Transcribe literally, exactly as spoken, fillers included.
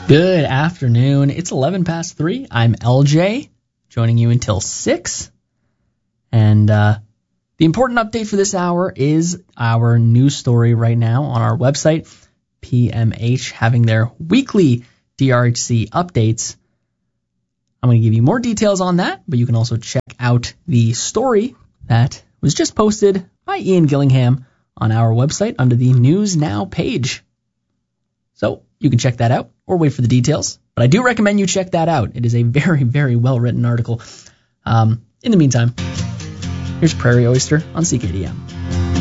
Good afternoon. It's eleven past three. I'm L J, joining you until six. And uh, the important update for this hour is our news story right now on our website, P M H, having their weekly D R H C updates. I'm going to give you more details on that, but you can also check out the story that was just posted by Ian Gillingham on our website under the News Now page. So you can check that out or wait for the details. But I do recommend you check that out. It is a very, very well-written article. Um, in the meantime, here's Prairie Oyster on C K D M.